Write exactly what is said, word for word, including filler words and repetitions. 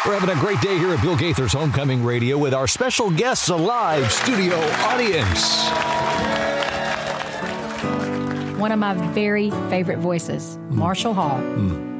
We're having a great day here at Bill Gaither's Homecoming Radio with our special guests, a live studio audience. One of my very favorite voices, Marshall Hall. Mm.